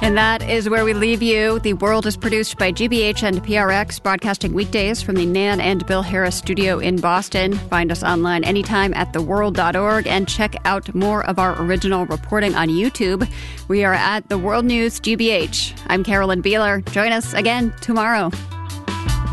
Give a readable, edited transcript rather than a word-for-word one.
And that is where we leave you. The World is produced by GBH and PRX, broadcasting weekdays from the Nan and Bill Harris studio in Boston. Find us online anytime at theworld.org and check out more of our original reporting on YouTube. We are at The World News GBH. I'm Carolyn Beeler. Join us again tomorrow.